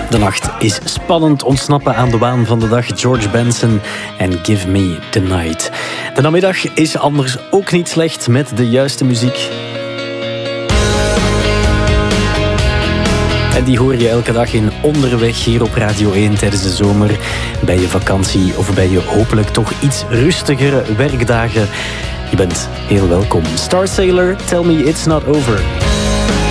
De nacht is spannend, ontsnappen aan de waan van de dag. George Benson en Give Me The Night. De namiddag is anders ook niet slecht met de juiste muziek. En die hoor je elke dag in Onderweg hier op Radio 1 tijdens de zomer. Bij je vakantie of bij je hopelijk toch iets rustigere werkdagen. Je bent heel welkom. Star Sailor, Tell Me It's Not Over.